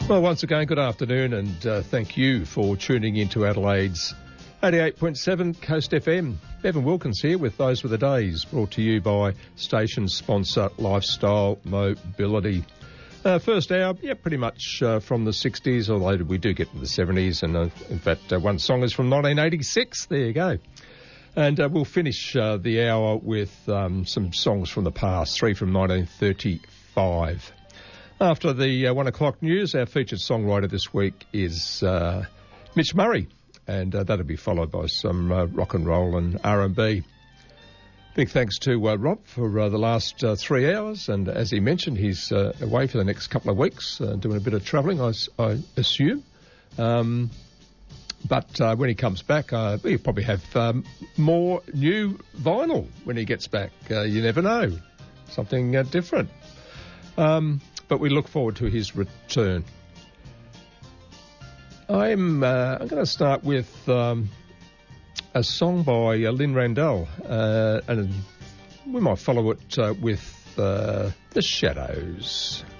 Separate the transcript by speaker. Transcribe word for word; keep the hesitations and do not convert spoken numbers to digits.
Speaker 1: Well, once again, good afternoon, and uh, thank you for tuning into Adelaide's eighty-eight point seven Coast F M. Bevan Wilkins here with Those Were the Days, brought to you by station sponsor Lifestyle Mobility. Uh, first hour, yeah, pretty much uh, from the sixties, although we do get to the seventies, and uh, in fact, uh, one song is from nineteen eighty-six. There you go. And uh, we'll finish uh, the hour with um, some songs from the past, three from nineteen thirty-five. After the uh, one o'clock news, our featured songwriter this week is uh, Mitch Murray, and uh, that'll be followed by some uh, rock and roll and R and B. Big thanks to uh, Rob for uh, the last uh, three hours, and as he mentioned, he's uh, away for the next couple of weeks, uh, doing a bit of travelling, I, I assume. Um, but uh, when he comes back, uh, he'll probably have um, more new vinyl when he gets back. Uh, you never know. Something uh, different. Um, but we look forward to his return. I'm, uh, I'm going to start with um, a song by uh, Lynn Randall, uh, and we might follow it uh, with uh, The Shadows.